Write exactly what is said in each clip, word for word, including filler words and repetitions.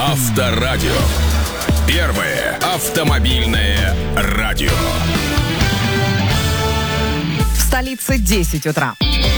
Авторадио. Первое автомобильное радио. В столице десять утра.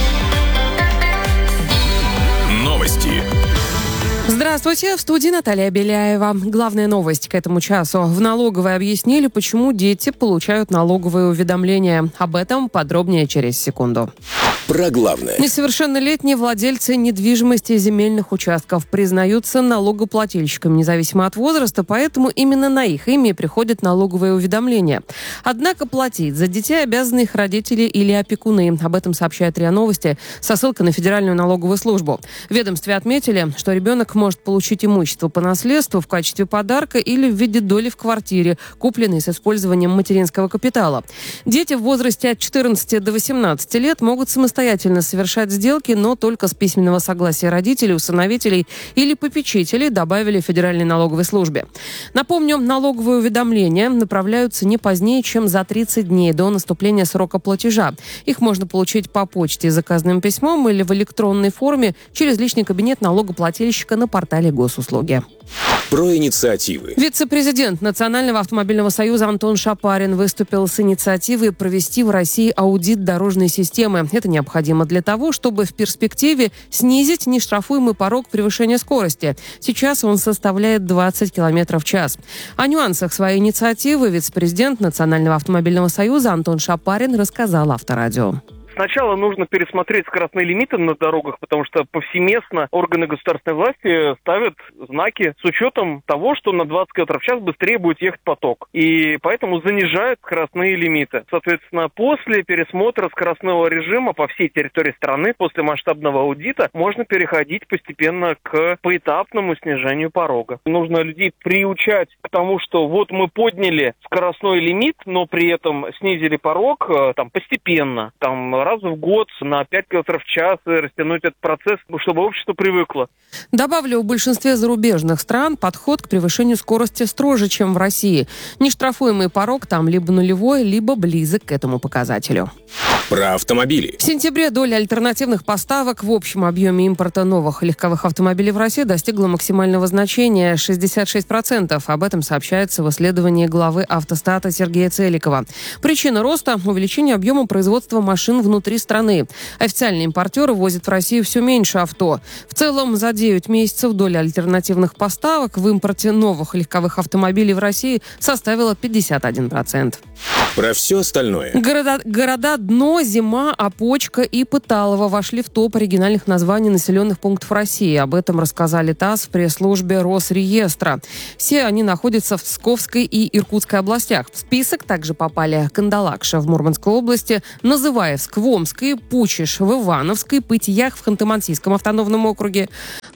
Новости. Здравствуйте, в студии Наталья Беляева. Главная новость к этому часу. В налоговой объяснили, почему дети получают налоговые уведомления. Об этом подробнее через секунду. Про главное. Несовершеннолетние владельцы недвижимости и земельных участков признаются налогоплательщиками независимо от возраста, поэтому именно на их имя приходят налоговые уведомления. Однако платить за детей обязаны их родители или опекуны. Об этом сообщает РИА Новости со ссылкой на Федеральную налоговую службу. В ведомстве отметили, что ребенок может получить имущество по наследству в качестве подарка или в виде доли в квартире, купленной с использованием материнского капитала. Дети в возрасте от четырнадцати до восемнадцати лет могут самостоятельно самостоятельно совершать сделки, но только с письменного согласия родителей, усыновителей или попечителей, добавили в Федеральной налоговой службе. Напомню, налоговые уведомления направляются не позднее, чем за тридцать дней до наступления срока платежа. Их можно получить по почте заказным письмом или в электронной форме через личный кабинет налогоплательщика на портале госуслуги. Про инициативы. Вице-президент Национального автомобильного союза Антон Шапарин выступил с инициативой провести в России аудит дорожной системы. Это необходимо для того, чтобы в перспективе снизить нештрафуемый порог превышения скорости. Сейчас он составляет двадцать километров в час. О нюансах своей инициативы вице-президент Национального автомобильного союза Антон Шапарин рассказал Авторадио. Сначала нужно пересмотреть скоростные лимиты на дорогах, потому что повсеместно органы государственной власти ставят знаки с учетом того, что на двадцать километров в час быстрее будет ехать поток. И поэтому занижают скоростные лимиты. Соответственно, после пересмотра скоростного режима по всей территории страны, после масштабного аудита, можно переходить постепенно к поэтапному снижению порога. Нужно людей приучать к тому, что вот мы подняли скоростной лимит, но при этом снизили порог там, постепенно, там, раз в год на пять километров в час и растянуть этот процесс, чтобы общество привыкло. Добавлю, в большинстве зарубежных стран подход к превышению скорости строже, чем в России. Нештрафуемый порог там либо нулевой, либо близок к этому показателю. Про автомобили. В сентябре доля альтернативных поставок в общем объеме импорта новых легковых автомобилей в России достигла максимального значения шестьдесят шесть процентов. Об этом сообщается в исследовании главы Автостата Сергея Целикова. Причина роста – увеличение объема производства машин внутри страны. Официальные импортеры возят в Россию все меньше авто. В целом, за девять месяцев доля альтернативных поставок в импорте новых легковых автомобилей в России составила пятьдесят один процент. Про все остальное. Города, города Дно, Зима, Опочка и Пыталово вошли в топ оригинальных названий населенных пунктов России. Об этом рассказали ТАСС в пресс-службе Росреестра. Все они находятся в Псковской и Иркутской областях. В список также попали Кандалакша в Мурманской области, Называевск в Омской, Пучеж в Ивановской, Пытьях в Ханты-Мансийском автономном округе,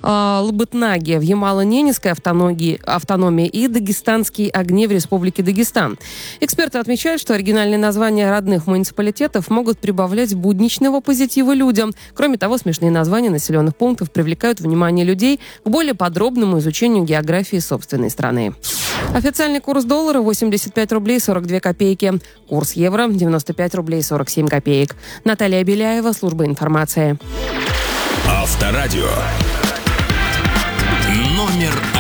Лабытнаги в Ямало-Ненецкой автономии, автономии и Дагестанские огни в Республике Дагестан. Эксперты отмечают, что оригинальные названия родных муниципалитетов могут прибавлять будничного позитива людям. Кроме того, смешные названия населенных пунктов привлекают внимание людей к более подробному изучению географии собственной страны. Официальный курс доллара восемьдесят пять рублей сорок две копейки. Курс евро девяносто пять рублей сорок семь копеек. Наталья Беляева, служба информации. Авторадио. Номер